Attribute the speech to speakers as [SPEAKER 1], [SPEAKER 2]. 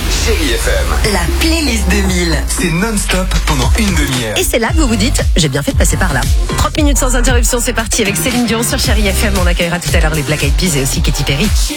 [SPEAKER 1] Chérie FM.
[SPEAKER 2] La playlist 2000.
[SPEAKER 1] C'est non-stop pendant une demi-heure.
[SPEAKER 2] Et c'est là que vous vous dites, j'ai bien fait de passer par là. 30 minutes sans interruption, c'est parti avec Céline Dion sur Chérie FM. On accueillera tout à l'heure les Black Eyed Peas et aussi Katy Perry.